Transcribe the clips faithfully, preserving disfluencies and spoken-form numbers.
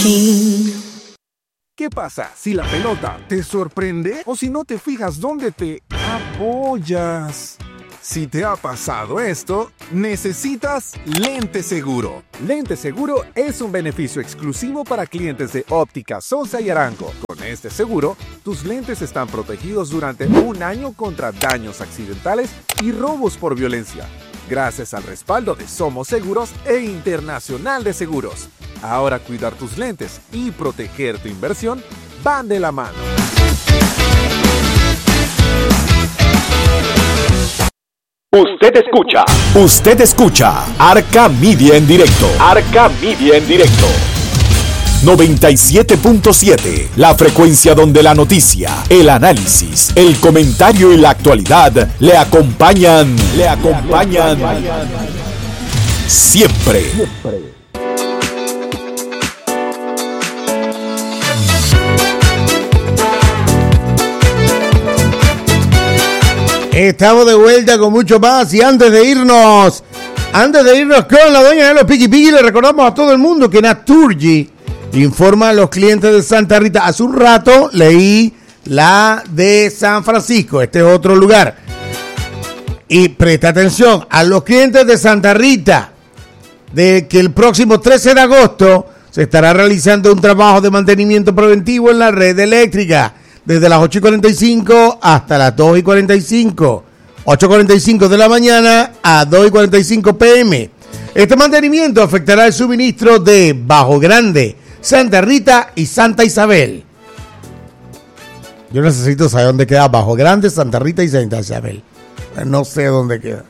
¿Qué pasa si la pelota te sorprende o si no te fijas dónde te apoyas? Si te ha pasado esto, necesitas Lente Seguro. Lente Seguro es un beneficio exclusivo para clientes de Óptica Sosa y Arango. Con este seguro, tus lentes están protegidos durante un año contra daños accidentales y robos por violencia, gracias al respaldo de Somos Seguros e Internacional de Seguros. Ahora cuidar tus lentes y proteger tu inversión van de la mano. Usted escucha. Usted escucha. Arca Media en directo. Arca Media en directo. noventa y siete punto siete. La frecuencia donde la noticia, el análisis, el comentario y la actualidad le acompañan. Le acompañan. Le acompañan siempre. siempre. Estamos de vuelta con mucho más y antes de irnos, antes de irnos con la doña de los Piqui Piqui, le recordamos a todo el mundo que Naturgy informa a los clientes de Santa Rita. Hace un rato leí la de San Francisco, este es otro lugar. Y presta atención, a los clientes de Santa Rita, de que el próximo trece de agosto se estará realizando un trabajo de mantenimiento preventivo en la red eléctrica. Desde las ocho y cuarenta y cinco hasta las dos y cuarenta y cinco. ocho y cuarenta y cinco de la mañana a dos y cuarenta y cinco pm. Este mantenimiento afectará el suministro de Bajo Grande, Santa Rita y Santa Isabel. Yo necesito saber dónde queda Bajo Grande, Santa Rita y Santa Isabel. No sé dónde queda.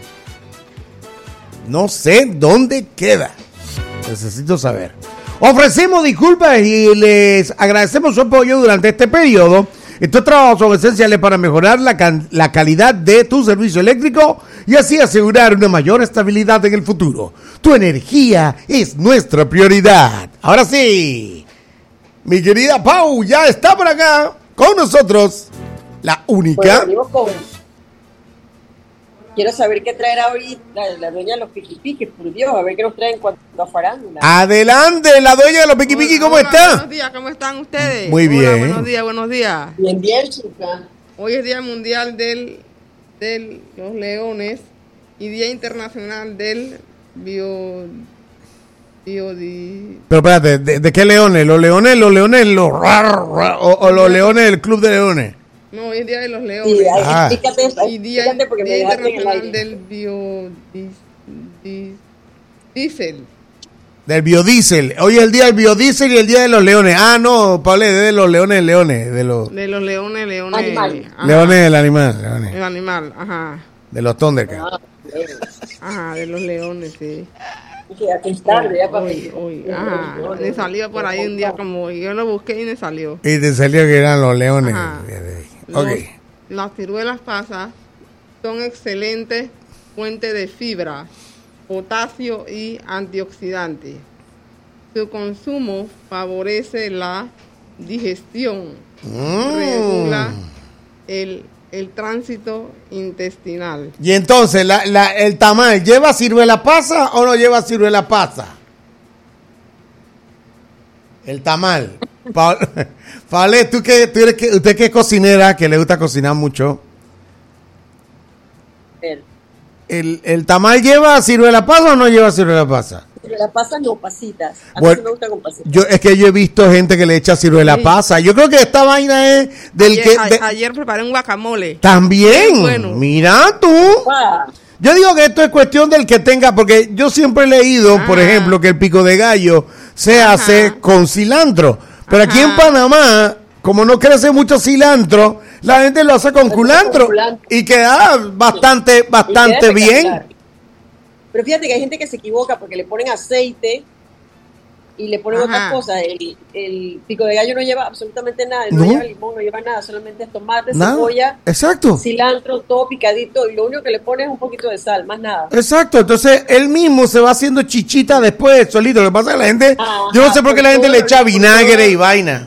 No sé dónde queda. Necesito saber. Ofrecemos disculpas y les agradecemos su apoyo durante este periodo. Estos trabajos son esenciales para mejorar la, can- la calidad de tu servicio eléctrico y así asegurar una mayor estabilidad en el futuro. Tu energía es nuestra prioridad. Ahora sí, mi querida Pau ya está por acá con nosotros. La única... Bueno, con... Quiero saber qué traerá ahorita la, la dueña de los Piqui Piqui, por Dios, a ver qué nos traen en cuanto a farándula. Adelante, la dueña de los Piqui Piqui, ¿cómo Hola, está? Buenos días, ¿cómo están ustedes? Muy bien. Hola, buenos días, buenos días. Bien, bien, chica. Hoy es Día Mundial del, de los Leones y Día Internacional del Bio... Biodi... Pero espérate, ¿de, de qué leones? ¿Los leones, los leones, los rar, rar, o, o los leones del Club de Leones? No, hoy es Día de los Leones. Sí, Ah. explícate, Y Día, explícate porque Día me dejaste en el Internacional aire. del Biodiesel. Diesel. Del biodiesel. Hoy es el día del biodiesel y el día de los leones. Ah, no, Pablo, es de los leones, leones. De los De los leones, leones. Animal. Ajá. leones del animal. Leones. El animal, ajá. De los Thundercats. Ah, bien. Ajá, de los leones, sí. Ya que es tarde, ya para Hoy, hoy, ajá. Me salió por ahí un día como yo lo busqué y me salió. Y te salió que eran los leones. Ajá. Ok. Los- las ciruelas pasas son excelentes fuentes de fibra, potasio y antioxidantes. Su consumo favorece la digestión, Mm. regula el, el tránsito intestinal. Y entonces, la, la, el tamal, ¿lleva ciruela pasa o no lleva ciruela pasa? El tamal. Pa- Pablo, ¿tú qué, tú eres que, usted que es cocinera, que le gusta cocinar mucho? ver. ¿El, el tamal lleva ciruela pasa o no lleva ciruela pasa? La pasa no, pasitas. A mí Bueno, sí me gusta con pasitas. Yo, es que yo he visto gente que le echa ciruela Sí. pasa. Yo creo que esta vaina es del ayer, que... a- de- ayer preparé un guacamole. También. Bueno. Mira tú. Ah, Yo digo que esto es cuestión del que tenga, porque yo siempre he leído, Ah. por ejemplo, que el pico de gallo se Ajá. hace con cilantro. Pero aquí en Ajá. Panamá, como no crece mucho cilantro, la gente lo hace con Lo hace culantro con culantro. y queda bastante, y bastante queda bien. espectacular. Pero fíjate que hay gente que se equivoca porque le ponen aceite y le ponen Ajá. otras cosas. El, el pico de gallo no lleva absolutamente nada, no, No. lleva limón, no lleva nada, solamente es tomate, Nada. cebolla, Exacto. cilantro, todo picadito, y lo único que le pones es un poquito de sal, más nada. Exacto, entonces él mismo se va haciendo chichita después, solito. Lo que pasa es que la gente, Ajá, yo no sé por qué la con gente le todo, echa con vinagre todo. y vaina.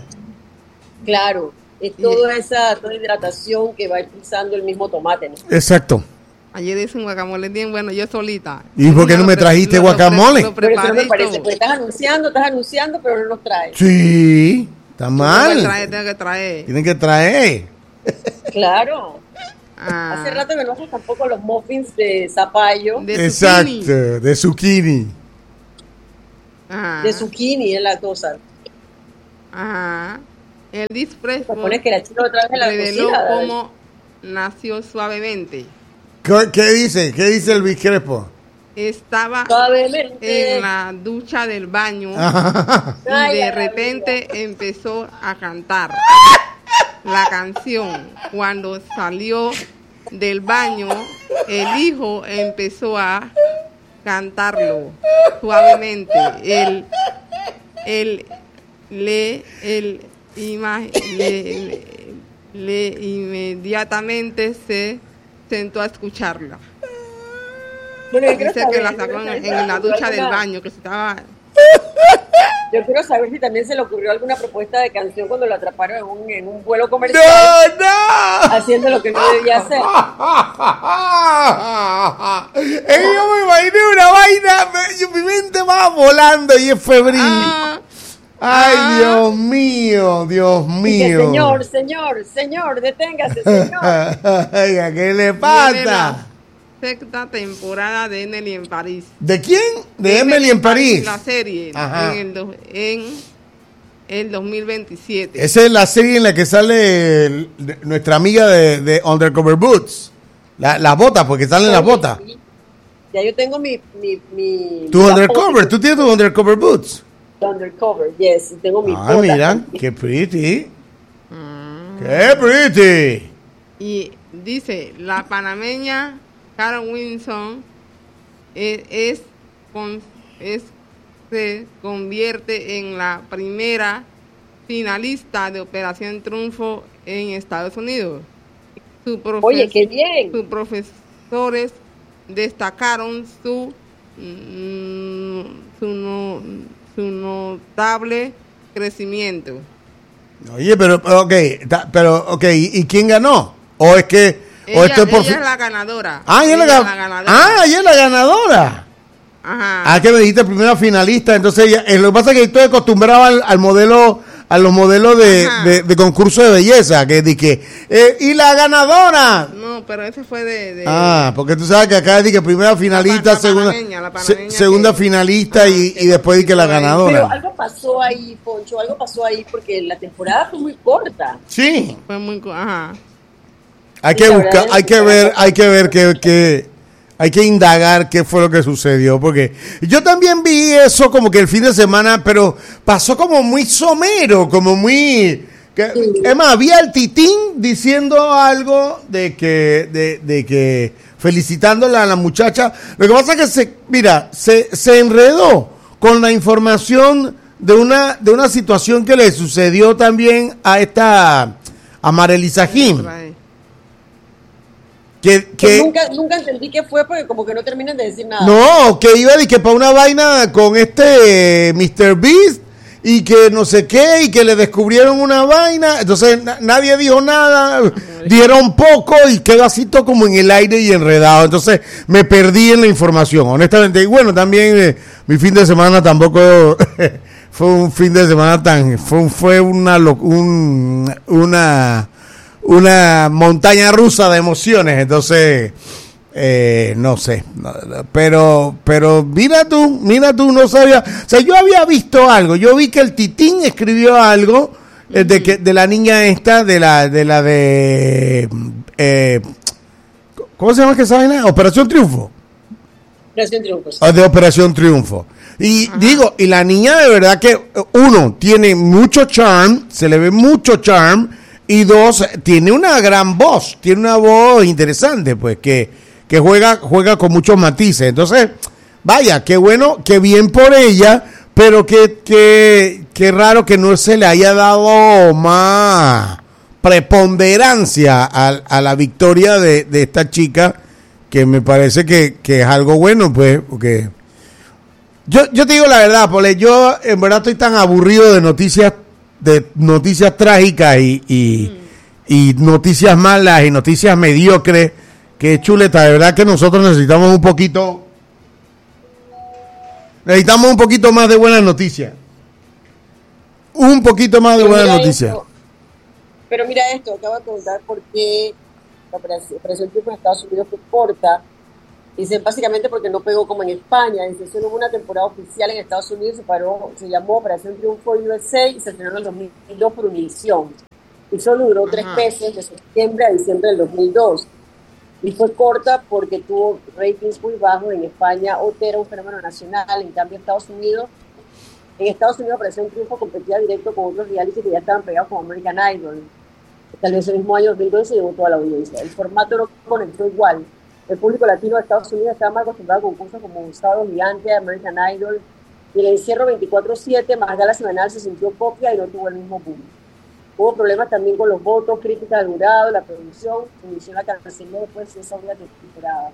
Claro, es toda esa toda hidratación que va impulsando el mismo tomate, ¿no? Exacto. Ayer hice un guacamole bien bueno, yo solita. ¿Y por qué no me trajiste lo, lo, guacamole? Lo, lo Pero eso no me parece, todo. porque estás anunciando, estás anunciando, pero no nos traes. Sí, está mal. Tengo que traer, tengo que traer. Tienen que traer. Claro. Ah, Hace rato que no haces tampoco los muffins de zapallo, de, de Exacto, zucchini. de zucchini. Ajá. zucchini es la cosa. Ajá. El disfraz Se supone que la chica otra vez en la reveló cocina. cómo nació suavemente. ¿Qué, qué dice? ¿Qué dice el Luis Crespo? Estaba Suavemente. en la ducha del baño Ajá. y Ay, de ay, repente empezó a cantar la canción. Cuando salió del baño, el hijo empezó a cantarlo suavemente. Él, él le, él, ima- le, le, le inmediatamente se sentó a escucharla. Bueno, yo quiero Dice que saber, la yo sacó quiero en, saber si en se le la ocurrió ducha del alguna- baño, que se estaba... Yo quiero saber si también se le ocurrió alguna propuesta de canción cuando lo atraparon en un, en un vuelo comercial, ¡No, no! haciendo lo que no debía hacer. Eh, yo me imaginé una vaina, me- mi mente va volando y es febril. Ah, Ay, ah. Dios mío, Dios Y que, mío. señor, señor, señor, deténgase, señor. Oiga, ¿qué le viene pasa? la sexta temporada de Emily en París. ¿De quién? De Emily en París. La serie Ajá. en el, do- en el dos mil veintisiete. Esa es la serie en la que sale el- de- nuestra amiga de, de Undercover Boots. La- Las botas, porque salen las botas. Ya yo tengo mi... mi, mi Tu mi Undercover, foto. tú tienes tu Undercover Boots. Undercover, yes, y tengo mi Ah, foto. mira, qué pretty. Qué pretty. Y dice, la panameña Carol Wilson es, es, con- es- se convierte en la primera finalista de Operación Triunfo en Estados Unidos. Su profe- Oye, qué bien. Sus profesores destacaron su, mm, su, no- su notable crecimiento. Oye, pero, ok, ta- pero, ok, ¿y y quién ganó? ¿O es que, o Ella, esto es por ella fin? es la ganadora. Ah, ella es la, Ella ga- es la ganadora. ah, ella es la ganadora. Ajá. Ah, que me dijiste primera finalista, entonces ella, eh, lo que pasa es que estoy acostumbrado al, al modelo, a los modelos de, Ajá. de, de concurso de belleza, que dije, eh, y la ganadora. No, pero ese fue de... de- Ah, porque tú sabes que acá dije primera finalista, la segunda, panameña, la se- panameña segunda que- finalista Ah, y, que y después dije la participó ahí. ganadora. Pero algo pasó ahí, Poncho, algo pasó ahí, porque la temporada fue muy corta. Sí, Fue muy... co- Ajá. hay Sí, que la buscar, verdad es hay que- que ver, hay que ver que, que hay que indagar qué fue lo que sucedió, porque yo también vi eso como que el fin de semana, pero pasó como muy somero, como muy... Que, es más, había el Titín diciendo algo de que, de, de que felicitándola a la muchacha. Lo que pasa es que se, mira, se, se enredó con la información de una, de una situación que le sucedió también a esta, a Marelisa Jim. Por ahí. Que, Que que nunca, nunca entendí qué fue, porque como que no terminan de decir nada. no, que iba de que para una vaina con este eh, mister Beast y que no sé qué y que le descubrieron una vaina, entonces na- nadie dijo nada, dieron poco y quedó así todo como en el aire y enredado, entonces me perdí en la información, honestamente. Y bueno, también eh, mi fin de semana tampoco fue un fin de semana tan, fue, fue una, lo- un, una, una montaña rusa de emociones, entonces... Eh, no sé, no, no, pero pero mira tú, mira tú, no sabía, o sea, yo había visto algo, yo vi que el Titín escribió algo eh, de que de la niña esta, de la de la de eh, ¿cómo se llama que esa vaina? Operación Triunfo. Operación Triunfo. Ah, de Operación Triunfo. Y digo, y la niña de verdad que, eh, uno, tiene mucho charm, se le ve mucho charm, y dos, tiene una gran voz, tiene una voz interesante, pues, que, que juega, juega con muchos matices. Entonces, vaya, qué bueno, qué bien por ella, pero que, que, qué raro que no se le haya dado más preponderancia a, a la victoria de, de esta chica, que me parece que, que es algo bueno, pues, porque yo, yo te digo la verdad, Pole, yo en verdad estoy tan aburrido de noticias, de noticias trágicas y, y, y noticias malas y noticias mediocres, Qué chuleta, de verdad que nosotros necesitamos un poquito, necesitamos un poquito más de buenas noticias. Un poquito más de buenas noticias. Esto, pero mira esto, acabo de contar por qué la operación, operación Triunfo en Estados Unidos fue corta. Dicen básicamente porque no pegó como en España. Dice, solo hubo una temporada oficial en Estados Unidos, se paró, se llamó Operación Triunfo U S A y se estrenó en el dos mil dos por Univision. Y solo duró tres meses, de septiembre a diciembre del dos mil dos. Y fue corta porque tuvo ratings muy bajos en España. O T era un fenómeno nacional, en cambio Estados Unidos, en Estados Unidos Operación Triunfo competía directo con otros reality que ya estaban pegados como American Idol. Tal vez el mismo año dos mil doce se llevó toda la audiencia. El formato no conectó igual. El público latino de Estados Unidos estaba más acostumbrado a concursos como Sábado Gigante, American Idol, y el encierro veinticuatro siete más gala semanal se sintió copia y no tuvo el mismo boom. Hubo problemas también con los votos, críticas al jurado, la producción, Univision la canceló después de esa última temporada.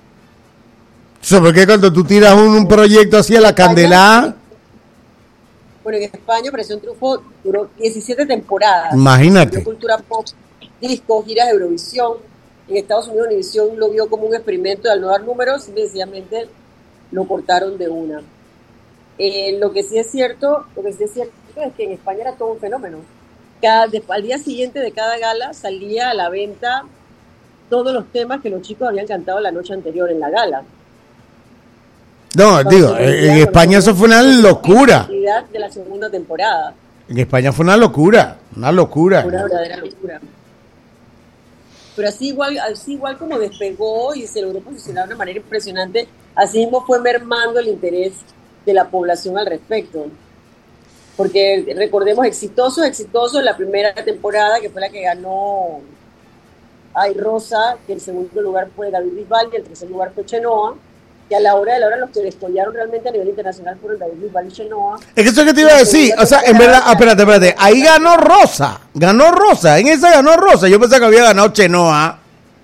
¿Sobre qué cuando tú tiras un, un proyecto así a la candela? Bueno, en España Operación Triunfo duró diecisiete temporadas. Imagínate. Cultura pop, discos, giras de Eurovisión. En Estados Unidos Univision lo vio como un experimento de al no dar números y sencillamente lo cortaron de una. Eh, lo que sí es cierto, lo que sí es cierto es que en España era todo un fenómeno. Cada, de, al día siguiente de cada gala salía a la venta todos los temas que los chicos habían cantado la noche anterior en la gala. No, Entonces, digo, en, en España eso fue una locura. De la segunda temporada. En España fue una locura, una locura. Una verdadera locura. Pero así igual, así igual como despegó y se logró posicionar de una manera impresionante, así mismo fue mermando el interés de la población al respecto. Porque recordemos, exitoso, exitoso en la primera temporada, que fue la que ganó Ay Rosa, que el segundo lugar fue David Bisbal y el tercer lugar fue Chenoa, que a la hora de la hora los que descollaron realmente a nivel internacional fueron David Bisbal y Chenoa. Es que eso que te iba a decir, o sea, en verdad, ah, espérate, espérate, ahí ganó Rosa, ganó Rosa, en esa ganó Rosa, yo pensé que había ganado Chenoa.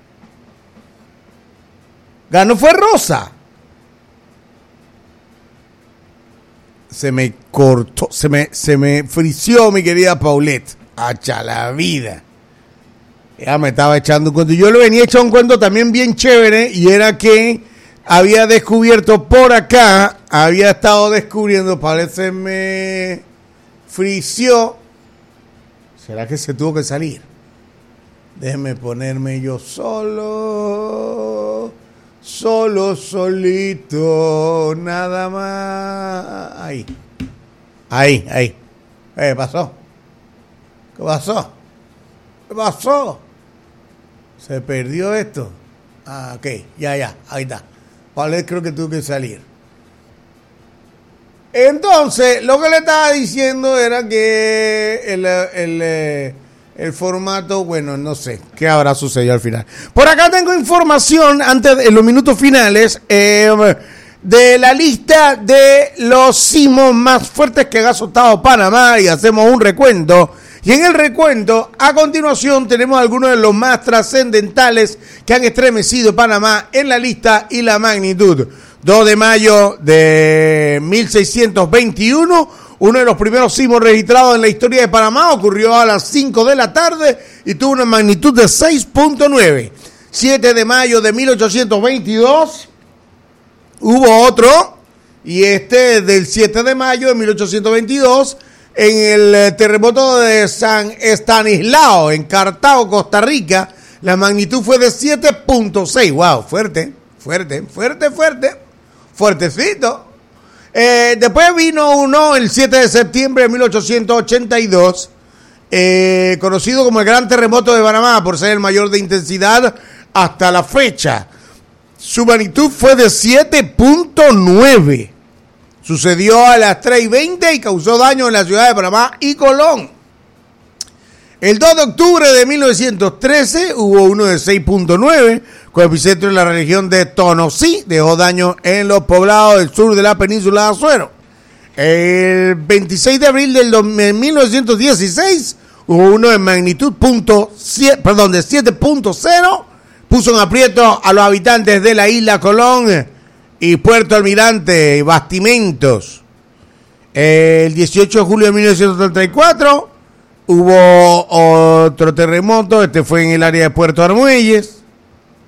Ganó fue Rosa. Se me cortó, se me, se me frició mi querida Paulette. Hacha la vida. Ya me estaba echando un cuento. Yo le venía echando un cuento también bien chévere y era que había descubierto por acá, había estado descubriendo, parece me frició. ¿Será que se tuvo que salir? Déjeme ponerme yo solo, solo, solito, nada más. Ahí, ahí, ahí. ¿Qué pasó? ¿Qué pasó? ¿Qué pasó? ¿Se perdió esto? Ah, ok, ya, ya, ahí está. Vale, creo que tuvo que salir. Entonces, lo que le estaba diciendo era que el, el, el formato, bueno, no sé, qué habrá sucedido al final. Por acá tengo información, antes de en los minutos finales, eh, de la lista de los sismos más fuertes que ha azotado Panamá y hacemos un recuento. Y en el recuento, a continuación, tenemos algunos de los más trascendentales que han estremecido Panamá en la lista y la magnitud. dos de mayo de mil seiscientos veintiuno, uno de los primeros sismos registrados en la historia de Panamá, ocurrió a las cinco de la tarde y tuvo una magnitud de seis punto nueve. siete de mayo de mil ochocientos veintidós, hubo otro, y este del siete de mayo de mil ochocientos veintidós, en el terremoto de San Estanislao, en Cartago, Costa Rica, la magnitud fue de siete punto seis. Wow, fuerte, fuerte, fuerte, fuerte, fuertecito. Eh, después vino uno el siete de septiembre de mil ochocientos ochenta y dos, eh, conocido como el Gran Terremoto de Panamá, por ser el mayor de intensidad hasta la fecha. Su magnitud fue de siete punto nueve. Sucedió a las tres y veinte y causó daño en la ciudad de Panamá y Colón. El dos de octubre de mil novecientos trece hubo uno de seis punto nueve, con epicentro en la región de Tonosí, dejó daño en los poblados del sur de la península de Azuero. El veintiséis de abril del mil novecientos dieciséis hubo uno de magnitud punto siete, perdón, de siete punto cero, puso en aprieto a los habitantes de la isla Colón y Puerto Almirante, Bastimentos. El dieciocho de julio de mil novecientos treinta y cuatro hubo otro terremoto, este fue en el área de Puerto Armuelles.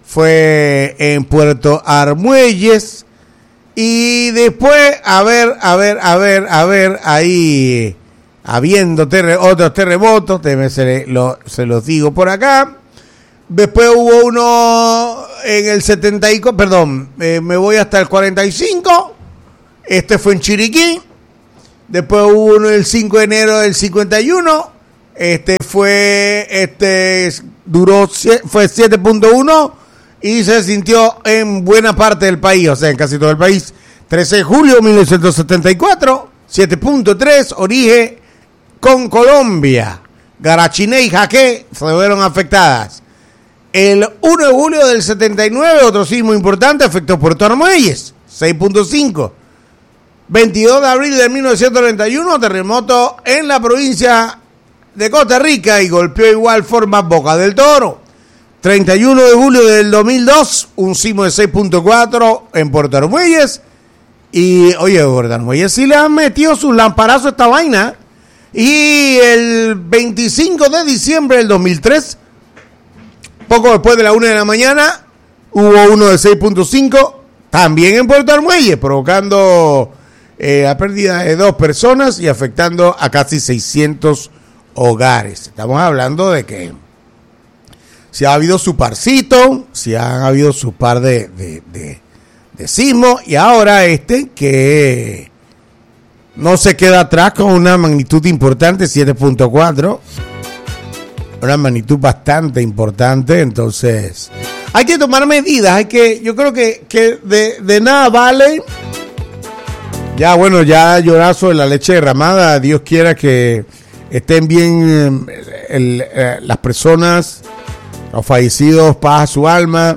fue en Puerto Armuelles. Y después, a ver, a ver, a ver, a ver, ahí, habiendo terre- otros terremotos, se, lo, se los digo por acá. Después hubo uno en el setenta y cuatro, perdón, eh, me voy hasta el cuarenta y cinco. Este fue en Chiriquí. Después hubo uno el cinco de enero del cincuenta y uno. Este fue, este duró, fue siete punto uno y se sintió en buena parte del país, o sea, en casi todo el país. trece de julio de mil novecientos setenta y cuatro, siete punto tres, origen con Colombia. Garachiné y Jaque se fueron afectadas. El uno de julio del setenta y nueve, otro sismo importante, afectó Puerto Armuelles, seis punto cinco. veintidós de abril de mil novecientos noventa y uno, terremoto en la provincia de Costa Rica y golpeó igual forma Boca del Toro. treinta y uno de julio del dos mil dos, un sismo de seis punto cuatro en Puerto Armuelles. Y, oye, Puerto Armuelles sí le han metido sus lamparazos a esta vaina. Y el veinticinco de diciembre del dos mil tres, poco después de la una de la mañana, hubo uno de seis punto cinco, también en Puerto Armuelles, provocando eh, la pérdida de dos personas y afectando a casi seiscientos hogares. Estamos hablando de que si ha habido su parcito, si han habido su par de, de, de, de sismos, y ahora este que no se queda atrás con una magnitud importante, siete punto cuatro, una magnitud bastante importante. Entonces hay que tomar medidas, hay que, yo creo que, que de, de nada vale, ya bueno, ya llorazo de la leche derramada. Dios quiera que estén bien el, el, las personas, los fallecidos, paz a su alma.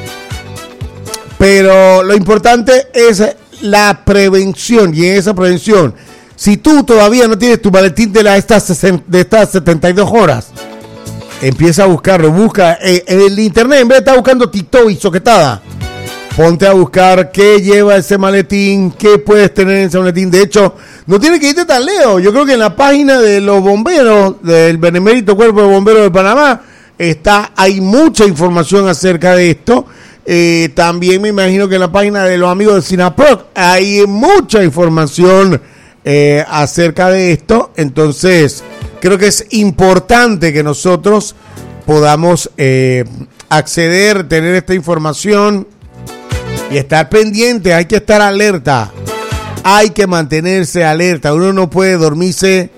Pero lo importante es la prevención, y en esa prevención, si tú todavía no tienes tu maletín de, la, estas, de estas setenta y dos horas, empieza a buscarlo, busca en, en el internet, en vez de estar buscando TikTok y soquetada, ponte a buscar qué lleva ese maletín, qué puedes tener en ese maletín. De hecho, no tienes que irte tan lejos. Yo creo que en la página de los bomberos, del Benemérito Cuerpo de Bomberos de Panamá, está, hay mucha información acerca de esto. Eh, también me imagino que en la página de los amigos de Sinaproc hay mucha información eh, acerca de esto. Entonces, creo que es importante que nosotros podamos eh, acceder, tener esta información y estar pendiente. Hay que estar alerta, hay que mantenerse alerta. Uno no puede dormirse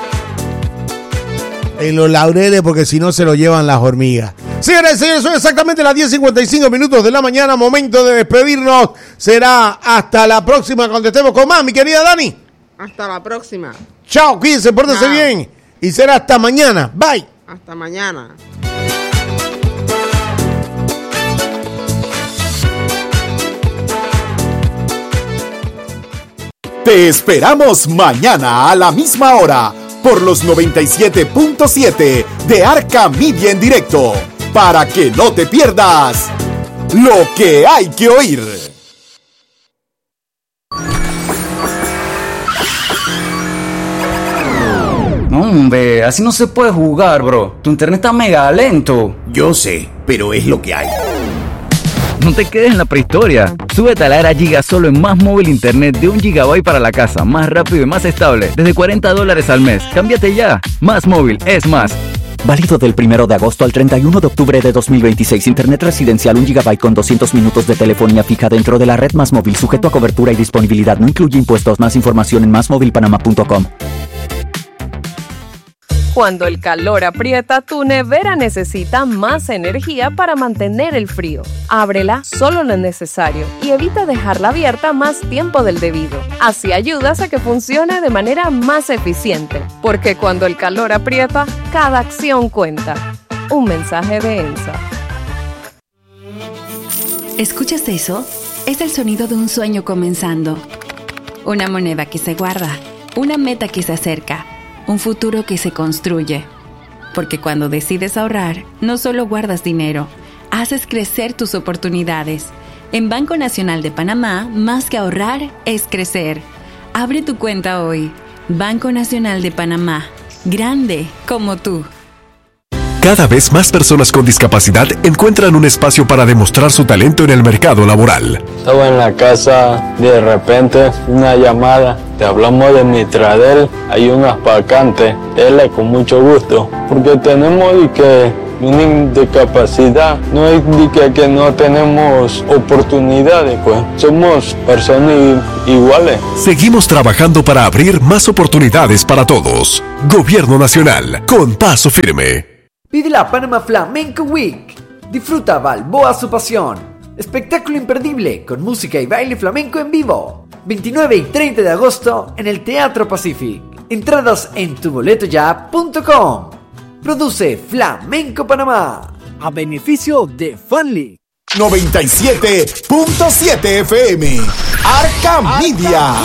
en los laureles porque si no se lo llevan las hormigas. Señoras y señores, son exactamente las diez cincuenta y cinco minutos de la mañana, momento de despedirnos. Será hasta la próxima cuando estemos con más, mi querida Dani. Hasta la próxima. Chao, cuídense, pórtense Chao. bien. Y será hasta mañana. Bye. Hasta mañana. Te esperamos mañana a la misma hora por los noventa y siete punto siete de Arca Media en directo, para que no te pierdas lo que hay que oír. Hombre, así no se puede jugar, bro. Tu internet está mega lento. Yo sé, pero es lo que hay. No te quedes en la prehistoria. Súbete a la era Giga solo en Más Móvil Internet de un gigabyte para la casa, más rápido y más estable, desde cuarenta dólares al mes. Cámbiate ya. Más Móvil es más. Válido del primero de agosto al treinta y uno de octubre de dos mil veintiséis. Internet residencial un gigabyte con doscientos minutos de telefonía fija dentro de la red Más Móvil, sujeto a cobertura y disponibilidad. No incluye impuestos. Más información en más móvil panamá punto com. Cuando el calor aprieta, tu nevera necesita más energía para mantener el frío. Ábrela solo lo necesario y evita dejarla abierta más tiempo del debido. Así ayudas a que funcione de manera más eficiente, porque cuando el calor aprieta, cada acción cuenta. Un mensaje de ENSA. ¿Escuchas eso? Es el sonido de un sueño comenzando. Una moneda que se guarda, una meta que se acerca. Un futuro que se construye. Porque cuando decides ahorrar, no solo guardas dinero, haces crecer tus oportunidades. En Banco Nacional de Panamá, más que ahorrar, es crecer. Abre tu cuenta hoy. Banco Nacional de Panamá. Grande como tú. Cada vez más personas con discapacidad encuentran un espacio para demostrar su talento en el mercado laboral. Estaba en la casa, de repente una llamada, te hablamos de Mitradel, hay unas vacantes, él con mucho gusto, porque tenemos y que una discapacidad, no es de que, que no tenemos oportunidades, pues somos personas iguales. Seguimos trabajando para abrir más oportunidades para todos. Gobierno Nacional, con paso firme. Vive la Panama Flamenco Week. Disfruta Balboa su pasión. Espectáculo imperdible con música y baile flamenco en vivo. veintinueve y treinta de agosto en el Teatro Pacific. Entradas en tu boleto ya punto com. Produce Flamenco Panamá. A beneficio de Funly. noventa y siete punto siete F M. Arca Media.